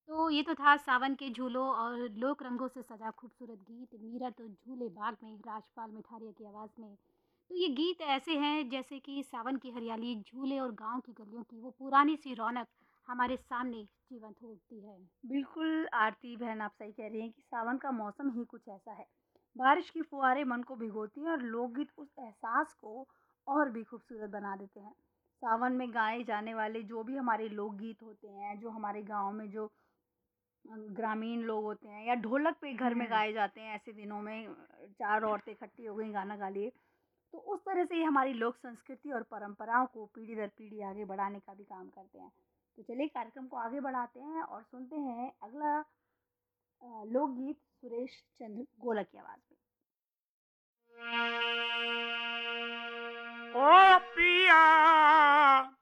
तो ये तो था सावन के झूलों और लोक रंगों से सजा खूबसूरत गीत, मीरा तो झूले बाग में, राजपाल मिठारिया की आवाज़ में। तो ये गीत ऐसे हैं जैसे कि सावन की हरियाली, झूले और गाँव की गलियों की वो पुरानी सी रौनक हमारे सामने जीवंत हो उठती है। बिल्कुल आरती बहन, आप सही कह रही हैं कि सावन का मौसम ही कुछ ऐसा है। बारिश की फुहारें मन को भिगोती हैं और लोकगीत उस एहसास को और भी खूबसूरत बना देते हैं। सावन में गाए जाने वाले जो भी हमारे लोकगीत होते हैं, जो हमारे गाँव में जो ग्रामीण लोग होते हैं या ढोलक पे घर में हुँ। गाए जाते हैं ऐसे दिनों में, 4 औरतें इकट्ठी हो गई गाना गा लिए। तो उस तरह से ये हमारी लोक संस्कृति और परंपराओं को पीढ़ी दर पीढ़ी आगे बढ़ाने का भी काम करते हैं। तो चलिए कार्यक्रम को आगे बढ़ाते हैं और सुनते हैं अगला लोकगीत सुरेश चंद्र गोलक की आवाज़ में। ओ पिया